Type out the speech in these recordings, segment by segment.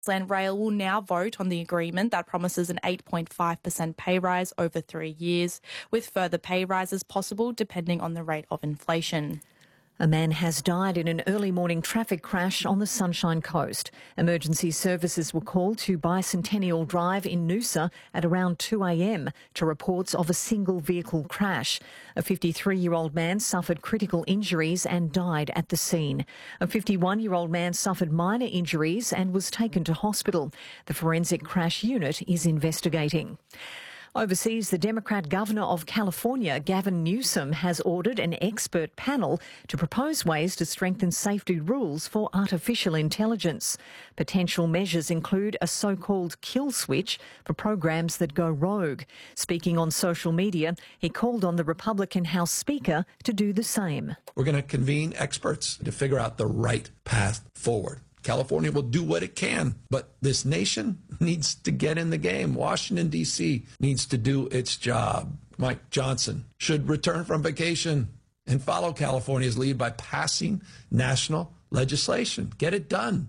Queensland Rail will now vote on the agreement that promises an 8.5% pay rise over 3 years, with further pay rises possible depending on the rate of inflation. A man has died in an early morning traffic crash on the Sunshine Coast. Emergency services were called to Bicentennial Drive in Noosa at around 2 a.m. to reports of a single vehicle crash. A 53-year-old man suffered critical injuries and died at the scene. A 51-year-old man suffered minor injuries and was taken to hospital. The forensic crash unit is investigating. Overseas, the Democrat Governor of California, Gavin Newsom, has ordered an expert panel to propose ways to strengthen safety rules for artificial intelligence. Potential measures include a so-called kill switch for programs that go rogue. Speaking on social media, he called on the Republican House Speaker to do the same. We're going to convene experts to figure out the right path forward. California will do what it can, but this nation needs to get in the game. Washington, D.C. needs to do its job. Mike Johnson should return from vacation and follow California's lead by passing national legislation. Get it done.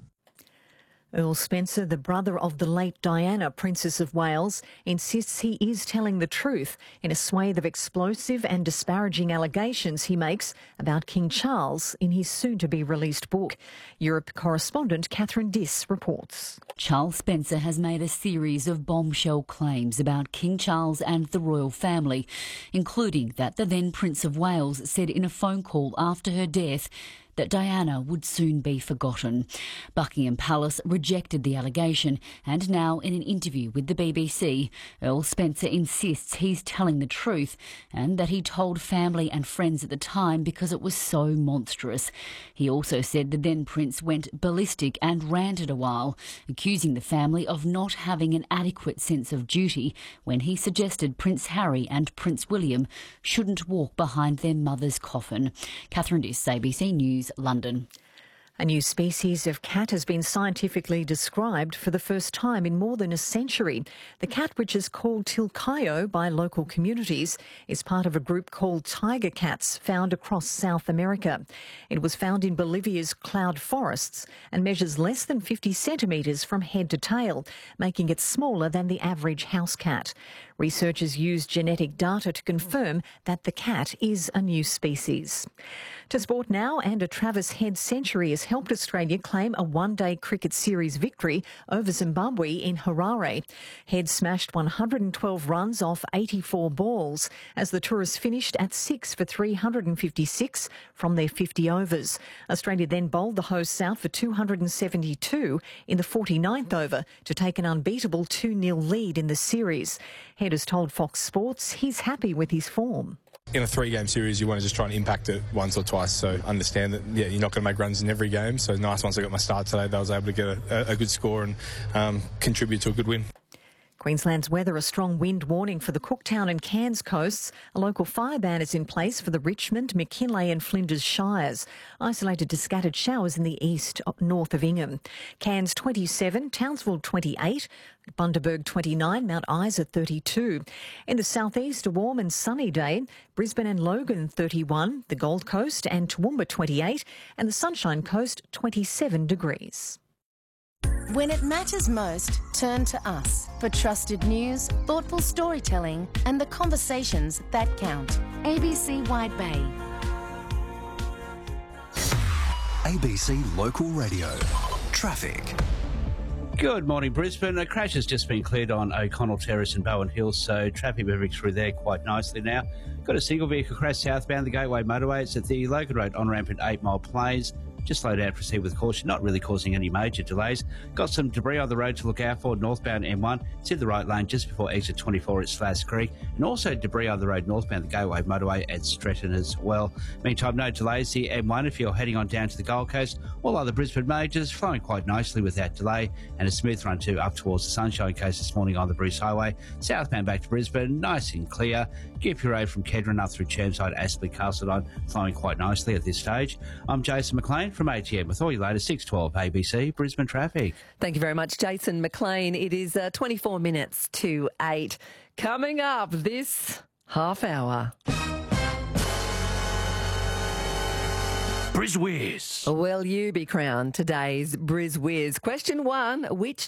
Earl Spencer, the brother of the late Diana, Princess of Wales, insists he is telling the truth in a swathe of explosive and disparaging allegations he makes about King Charles in his soon-to-be-released book. Europe correspondent Catherine Diss reports. Charles Spencer has made a series of bombshell claims about King Charles and the royal family, including that the then Prince of Wales said in a phone call after her death that Diana would soon be forgotten. Buckingham Palace rejected the allegation, and now in an interview with the BBC, Earl Spencer insists he's telling the truth and that he told family and friends at the time because it was so monstrous. He also said the then Prince went ballistic and ranted a while, accusing the family of not having an adequate sense of duty when he suggested Prince Harry and Prince William shouldn't walk behind their mother's coffin. Catherine Diss, ABC News, London. A new species of cat has been scientifically described for the first time in more than a century. The cat, which is called Tilcayo by local communities, is part of a group called tiger cats found across South America. It was found in Bolivia's cloud forests and measures less than 50 centimetres from head to tail, making it smaller than the average house cat. Researchers used genetic data to confirm that the cat is a new species. To sport now, and a Travis Head century has helped Australia claim a one-day cricket series victory over Zimbabwe in Harare. Head smashed 112 runs off 84 balls as the tourists finished at 6 for 356 from their 50 overs. Australia then bowled the hosts out for 272 in the 49th over to take an unbeatable 2-0 lead in the series. Head has told Fox Sports he's happy with his form. In a 3-game series, you want to just try and impact it once or twice. So understand that, you're not going to make runs in every game. So nice once I got my start today that I was able to get a good score and contribute to a good win. Queensland's weather, a strong wind warning for the Cooktown and Cairns coasts. A local fire ban is in place for the Richmond, McKinley and Flinders Shires. Isolated to scattered showers in the east, north of Ingham. Cairns 27, Townsville 28, Bundaberg 29, Mount Isa 32. In the southeast, a warm and sunny day. Brisbane and Logan 31, the Gold Coast and Toowoomba 28, and the Sunshine Coast 27 degrees. When it matters most, turn to us for trusted news, thoughtful storytelling and the conversations that count. ABC Wide Bay. ABC Local Radio. Traffic. Good morning, Brisbane. A crash has just been cleared on O'Connell Terrace and Bowen Hills, so traffic moving through there quite nicely now. Got a single vehicle crash southbound the Gateway Motorway. It's at the Logan Road on-ramp at 8 Mile Plains. Just slow down, proceed with caution, not really causing any major delays. Got some debris on the road to look out for, northbound M1. It's in the right lane just before exit 24 at Slash Creek. And also debris on the road northbound the Gateway Motorway at Stretton as well. Meantime, no delays. The M1 if you're heading on down to the Gold Coast. All other Brisbane majors flowing quite nicely without delay. And a smooth run too up towards the Sunshine Coast this morning on the Bruce Highway. Southbound back to Brisbane, nice and clear. Gippy Road from Kedron up through Chermside, Aspley, Castledine, flowing quite nicely at this stage. I'm Jason McLean from ATM with all your latest 612 ABC Brisbane traffic. Thank you very much, Jason McLean. It is 24 minutes to 8. Coming up this half hour. BrizWhiz. Will you be crowned today's BrizWhiz? Question 1, which